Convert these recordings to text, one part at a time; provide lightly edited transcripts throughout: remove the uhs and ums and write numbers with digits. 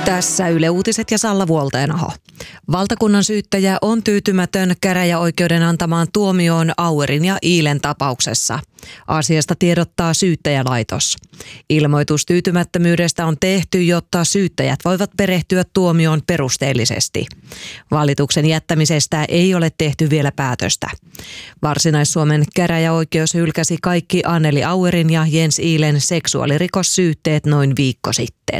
Tässä Yle Uutiset ja Salla Vuoltenaho. Valtakunnan syyttäjä on tyytymätön käräjäoikeuden antamaan tuomioon Auerin ja Iilen tapauksessa. Asiasta tiedottaa syyttäjälaitos. Ilmoitus tyytymättömyydestä on tehty, jotta syyttäjät voivat perehtyä tuomioon perusteellisesti. Valituksen jättämisestä ei ole tehty vielä päätöstä. Varsinais-Suomen käräjäoikeus hylkäsi kaikki Anneli Auerin ja Jens Iilen seksuaalirikossyytteet noin viikko sitten.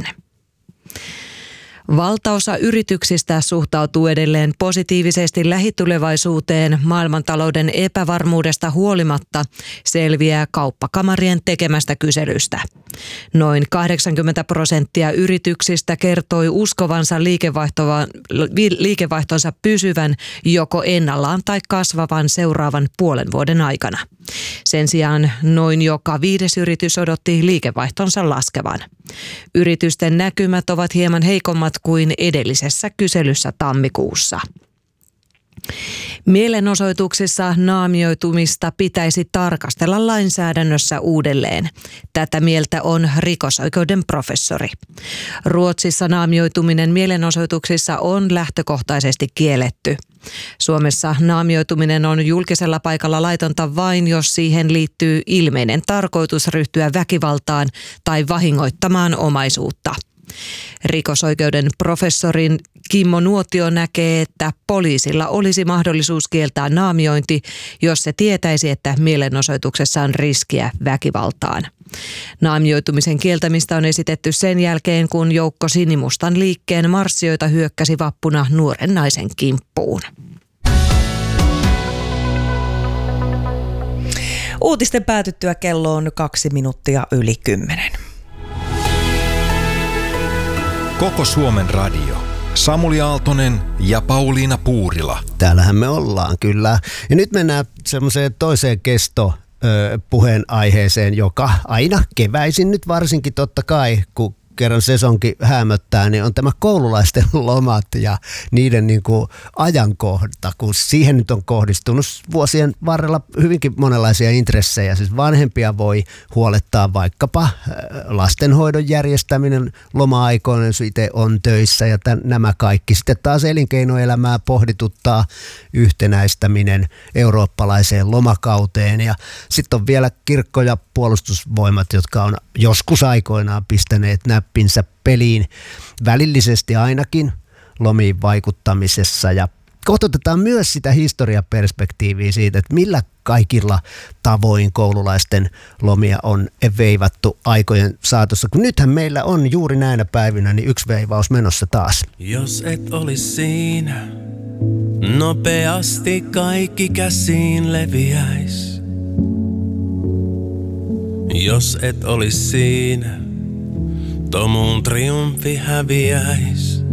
Valtaosa yrityksistä suhtautuu edelleen positiivisesti lähitulevaisuuteen maailmantalouden epävarmuudesta huolimatta, selviää kauppakamarien tekemästä kyselystä. Noin 80% yrityksistä kertoi uskovansa liikevaihtonsa pysyvän joko ennallaan tai kasvavan seuraavan puolen vuoden aikana. Sen sijaan noin joka 5. yritys odotti liikevaihtonsa laskevan. Yritysten näkymät ovat hieman heikommat kuin edellisessä kyselyssä tammikuussa. Mielenosoituksissa naamioitumista pitäisi tarkastella lainsäädännössä uudelleen. Tätä mieltä on rikosoikeuden professori. Ruotsissa naamioituminen mielenosoituksissa on lähtökohtaisesti kielletty. Suomessa naamioituminen on julkisella paikalla laitonta vain, jos siihen liittyy ilmeinen tarkoitus ryhtyä väkivaltaan tai vahingoittamaan omaisuutta. Rikosoikeuden professorin Kimmo Nuotio näkee, että poliisilla olisi mahdollisuus kieltää naamiointi, jos se tietäisi, että mielenosoituksessa on riskiä väkivaltaan. Naamioitumisen kieltämistä on esitetty sen jälkeen, kun joukko Sinimustan liikkeen marssijoita hyökkäsi vappuna nuoren naisen kimppuun. Uutisten päätyttyä kello on 2 minuuttia yli 10. Koko Suomen radio. Samuli Aaltonen ja Pauliina Puurila. Täällähän me ollaan kyllä. Ja nyt mennään semmoiseen toiseen puheenaiheeseen, joka aina keväisin nyt varsinkin totta kai, kun kerran sesonki häämöttää, niin on tämä koululaisten lomat ja niiden niin kuin ajankohta, kun siihen nyt on kohdistunut vuosien varrella hyvinkin monenlaisia intressejä. Siis vanhempia voi huolettaa vaikkapa lastenhoidon järjestäminen loma-aikoina, jos itse on töissä ja nämä kaikki. Sitten taas elinkeinoelämää pohdituttaa yhtenäistäminen eurooppalaiseen lomakauteen ja sitten on vielä kirkko ja puolustusvoimat, jotka on joskus aikoinaan pistäneet näppinsä peliin välillisesti ainakin lomiin vaikuttamisessa ja kohtotetaan myös sitä historiaperspektiiviä siitä, että millä kaikilla tavoin koululaisten lomia on veivattu aikojen saatossa. Kun nythän meillä on juuri näinä päivinä niin yksi veivaus menossa taas. Jos et olis siinä, nopeasti kaikki käsiin leviäis. Jos et olis siinä, Tomuun triumfi häviäis.